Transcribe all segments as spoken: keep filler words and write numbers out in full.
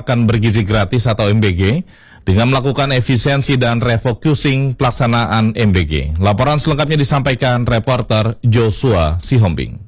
makan bergizi gratis atau M B G dengan melakukan efisiensi dan refocusing pelaksanaan M B G. Laporan selengkapnya disampaikan reporter Joshua Sihombing.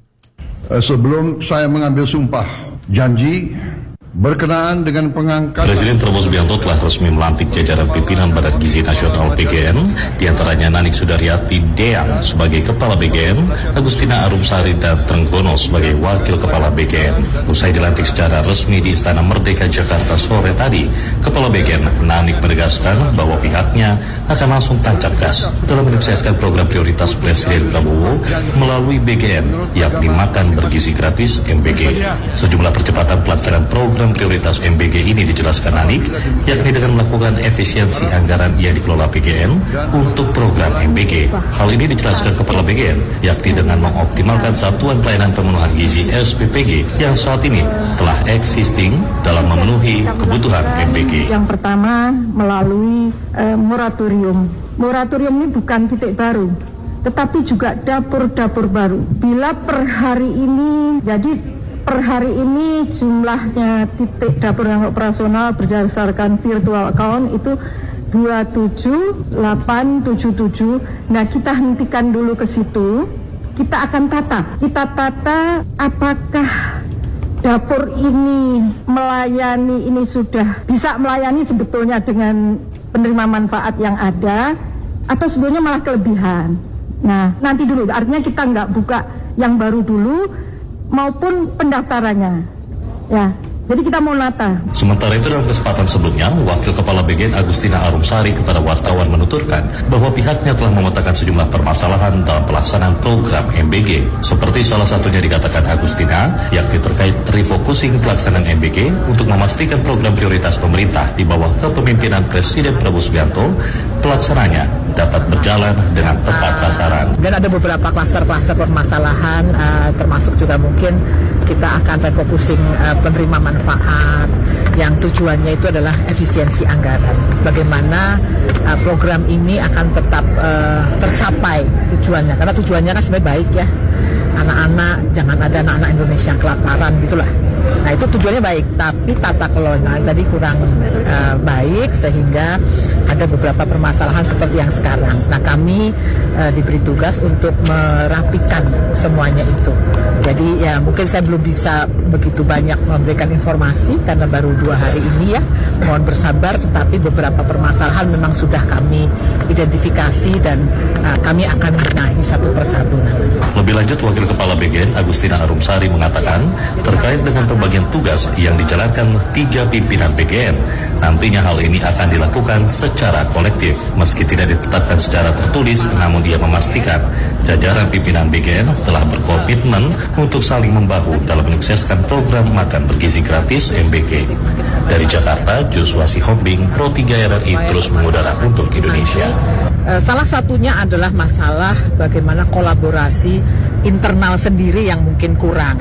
Sebelum saya mengambil sumpah janji berkenaan dengan pengangkatan Presiden Prabowo Subianto telah resmi melantik jajaran pimpinan Badan Gizi Nasional B G N, diantaranya Nanik Sudaryati Deang sebagai Kepala B G N, Agustina Arumsari dan Trenggono sebagai Wakil Kepala B G N. Usai dilantik secara resmi di Istana Merdeka Jakarta sore tadi, Kepala B G N Nanik menegaskan bahwa pihaknya akan langsung tancap gas dalam menyukseskan program prioritas Presiden Prabowo melalui B G N, yakni makan bergizi gratis M B G. Sejumlah percepatan pelaksanaan program prioritas M B G ini dijelaskan Nanik, yakni dengan melakukan efisiensi anggaran yang dikelola B G N untuk program M B G. Hal ini dijelaskan Kepala B G N, yakni dengan mengoptimalkan satuan pelayanan pemenuhan gizi S P P G yang saat ini telah existing dalam memenuhi kebutuhan M B G. Yang pertama melalui eh, moratorium. Moratorium ini bukan titik baru, tetapi juga dapur-dapur baru. Bila per hari ini, jadi per hari ini jumlahnya titik dapur yang operasional berdasarkan virtual account itu dua tujuh delapan tujuh tujuh. Nah, kita hentikan dulu ke situ. Kita akan tata. Kita tata apakah dapur ini melayani, ini sudah bisa melayani sebetulnya dengan penerima manfaat yang ada, atau sebetulnya malah kelebihan. Nah, nanti dulu. Artinya kita nggak buka yang baru dulu, maupun pendaftarannya, ya. Jadi kita mau nata. Sementara itu dalam kesempatan sebelumnya, Wakil Kepala B G N Agustina Arumsari kepada wartawan menuturkan bahwa pihaknya telah memetakan sejumlah permasalahan dalam pelaksanaan program M B G. Seperti salah satunya dikatakan Agustina, yakni terkait refocusing pelaksanaan M B G untuk memastikan program prioritas pemerintah di bawah kepemimpinan Presiden Prabowo Subianto pelaksananya dapat berjalan dengan tepat sasaran. Dan ada beberapa klaster-klaster permasalahan, uh, termasuk juga mungkin kita akan refocusing uh, penerima manfaat yang tujuannya itu adalah efisiensi anggaran. Bagaimana uh, program ini akan tetap uh, tercapai tujuannya, karena tujuannya kan sebenarnya baik ya. Anak-anak, jangan ada anak-anak Indonesia yang kelaparan gitulah. Nah, itu tujuannya baik, tapi tata kelola tadi kurang uh, baik sehingga ada beberapa permasalahan seperti yang sekarang. Nah, kami uh, diberi tugas untuk merapikan semuanya itu. Jadi ya mungkin saya belum bisa begitu banyak memberikan informasi karena baru dua hari ini ya. Mohon bersabar, tetapi beberapa permasalahan memang sudah kami identifikasi dan uh, kami akan benahi satu persatu nanti. Lebih lanjut, Wakil Kepala B G N Agustina Arumsari mengatakan terkait dengan pembagian tugas yang dijalankan tiga pimpinan B G N, nantinya hal ini akan dilakukan secara kolektif. Meski tidak ditetapkan secara tertulis, namun dia memastikan jajaran pimpinan B G N telah berkomitmen untuk saling membahu dalam menyukseskan program makan bergizi gratis M B G. Dari Jakarta, Joshua Sihombing, Pro tiga R R I terus mengudara untuk Indonesia. Salah satunya adalah masalah bagaimana kolaborasi internal sendiri yang mungkin kurang.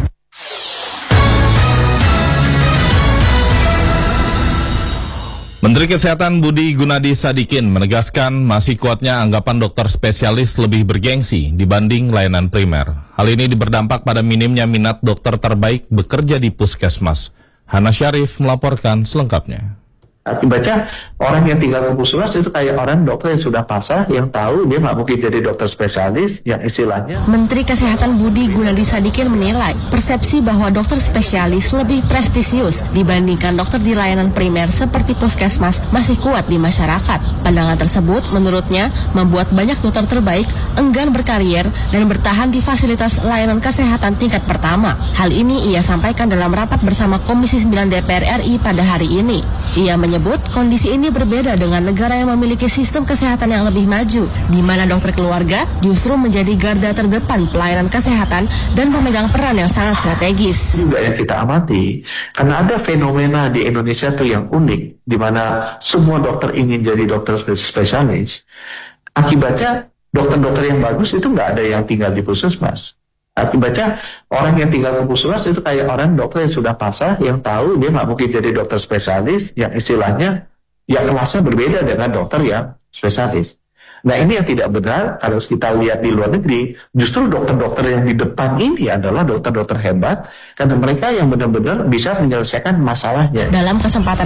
Menteri Kesehatan Budi Gunadi Sadikin menegaskan masih kuatnya anggapan dokter spesialis lebih bergengsi dibanding layanan primer. Hal ini berdampak pada minimnya minat dokter terbaik bekerja di puskesmas. Hana Syarif melaporkan selengkapnya. Akibatnya orang yang tinggal di puskesmas itu kayak orang dokter yang sudah pasrah, yang tahu dia nggak mungkin jadi dokter spesialis, yang istilahnya. Menteri Kesehatan Budi Gunadi Sadikin menilai persepsi bahwa dokter spesialis lebih prestisius dibandingkan dokter di layanan primer seperti puskesmas masih kuat di masyarakat. Pandangan tersebut menurutnya membuat banyak dokter terbaik enggan berkarier dan bertahan di fasilitas layanan kesehatan tingkat pertama. Hal ini ia sampaikan dalam rapat bersama Komisi sembilan D P R R I pada hari ini. Ia menyebut kondisi ini berbeda dengan negara yang memiliki sistem kesehatan yang lebih maju, di mana dokter keluarga justru menjadi garda terdepan pelayanan kesehatan dan pemegang peran yang sangat strategis. Juga yang kita amati, karena ada fenomena di Indonesia tuh yang unik, di mana semua dokter ingin jadi dokter spesialis. Akibatnya dokter-dokter yang bagus itu nggak ada yang tinggal di puskesmas. Akibatnya orang yang tinggal di puskesmas itu kayak orang dokter yang sudah pasrah, yang tahu dia nggak mungkin jadi dokter spesialis, yang istilahnya ya kelasnya berbeda dengan dokter yang spesialis. Nah, ini yang tidak benar. Kalau kita lihat di luar negeri, justru dokter-dokter yang di depan ini adalah dokter-dokter hebat karena mereka yang benar-benar bisa menyelesaikan masalahnya. Dalam kesempatan